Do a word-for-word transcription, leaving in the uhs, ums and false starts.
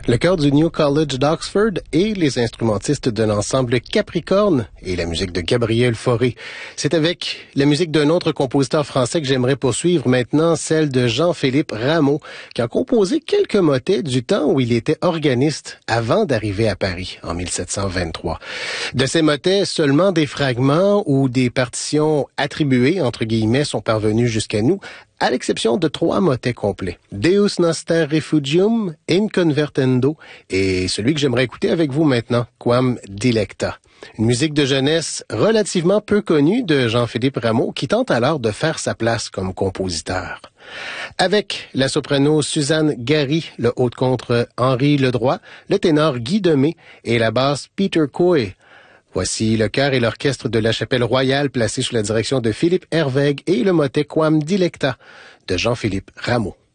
Le chœur du New College d'Oxford et les instrumentistes de l'ensemble Capricorne et la musique de Gabriel Fauré. C'est avec la musique d'un autre compositeur français que j'aimerais poursuivre maintenant, celle de Jean-Philippe Rameau, qui a composé quelques motets du temps où il était organiste avant d'arriver à Paris en mille sept cent vingt-trois. De ces motets, seulement des fragments ou des partitions attribuées, entre guillemets, sont parvenus jusqu'à nous, à l'exception de trois motets complets. Deus Noster Refugium, Inconvertendo, et celui que j'aimerais écouter avec vous maintenant, Quam Dilecta. Une musique de jeunesse relativement peu connue de Jean-Philippe Rameau, qui tente alors de faire sa place comme compositeur. Avec la soprano Suzanne Gary, le haut-contre Henri Ledroit, le ténor Guy Demé et la basse Peter Coy. Voici le chœur et l'orchestre de la Chapelle Royale placé sous la direction de Philippe Hervègue et le motet Quam Dilecta de Jean-Philippe Rameau.